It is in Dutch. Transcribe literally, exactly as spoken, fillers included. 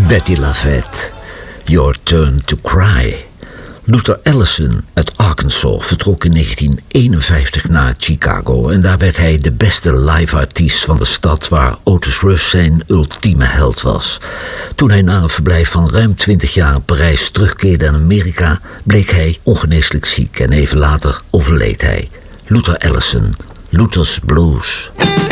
Betty LaVette, Your Turn to Cry. Luther Allison uit Arkansas vertrok in negentien eenenvijftig naar Chicago en daar werd hij de beste live-artiest van de stad waar Otis Rush zijn ultieme held was. Toen hij na een verblijf van ruim twintig jaar in Parijs terugkeerde naar Amerika, bleek hij ongeneeslijk ziek en even later overleed hij. Luther Allison, Luther's Blues.